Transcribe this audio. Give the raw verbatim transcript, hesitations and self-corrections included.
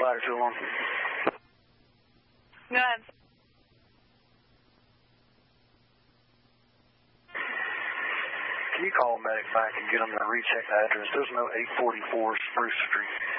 ladder to alarm. Go ahead. Can you call a medic back and get them to recheck the address? There's no eight forty-four Spruce Street.